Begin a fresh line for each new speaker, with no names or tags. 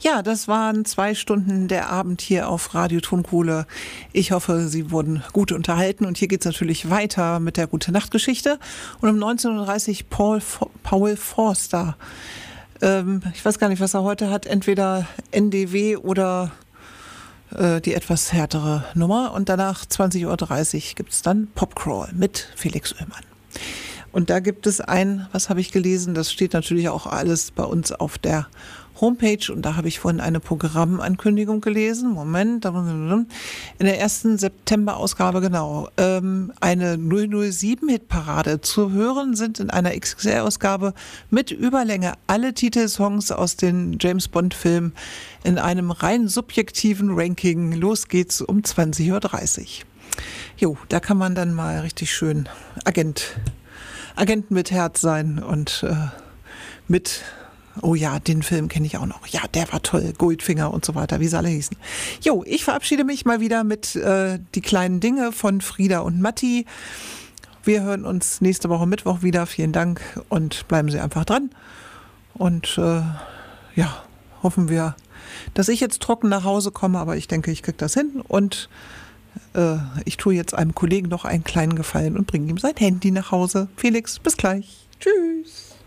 Ja, das waren 2 Stunden der Abend hier auf Radio Tonkohle. Ich hoffe, Sie wurden gut unterhalten. Und hier geht es natürlich weiter mit der Gute-Nacht-Geschichte. Und um 19.30 Uhr Paul Forster. Ich weiß gar nicht, was er heute hat. Entweder NDW oder die etwas härtere Nummer. Und danach 20.30 Uhr gibt es dann Popcrawl mit Felix Oehmann. Und da gibt es was habe ich gelesen, das steht natürlich auch alles bei uns auf der Homepage und da habe ich vorhin eine Programmankündigung gelesen. Moment, in der ersten September-Ausgabe, genau, eine 007-Hitparade. Zu hören sind in einer XXL-Ausgabe mit Überlänge alle Titelsongs aus den James-Bond-Filmen in einem rein subjektiven Ranking. Los geht's um 20.30 Uhr. Jo, da kann man dann mal richtig schön Agenten mit Herz sein und oh ja, den Film kenne ich auch noch. Ja, der war toll. Goldfinger und so weiter, wie sie alle hießen. Jo, ich verabschiede mich mal wieder mit Die kleinen Dinge von Frieda und Matti. Wir hören uns nächste Woche Mittwoch wieder. Vielen Dank und bleiben Sie einfach dran. Und ja, hoffen wir, dass ich jetzt trocken nach Hause komme, aber ich denke, ich kriege das hin. Und ich tue jetzt einem Kollegen noch einen kleinen Gefallen und bringe ihm sein Handy nach Hause. Felix, bis gleich. Tschüss.